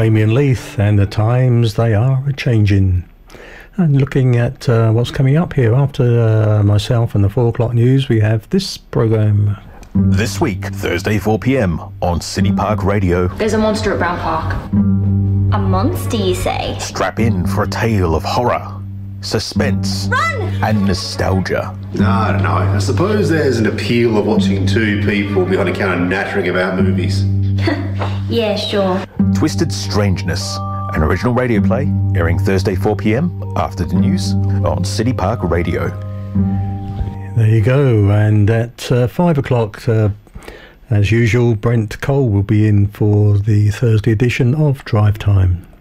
Damien Leith, and the times they are a-changing. And looking at what's coming up here after myself and the 4 o'clock news, we have this programme. This week, Thursday 4 p.m. on City Park Radio. There's a monster at Brown Park. A monster, you say? Strap in for a tale of horror, suspense, and nostalgia. I don't know. I suppose there's an appeal of watching two people behind a counter nattering about movies. Yeah, sure. Twisted Strangeness, an original radio play airing Thursday 4 p.m. after the news on City Park Radio. There you go. And at 5 o'clock, as usual, Brent Cole will be in for the Thursday edition of Drive Time.